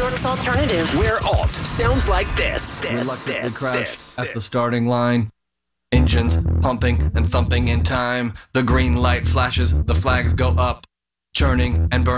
York's alternative, where alt sounds like this. Reluctantly crouched at the starting line. Engines pumping and thumping in time. The green light flashes, the flags go up, churning and burning.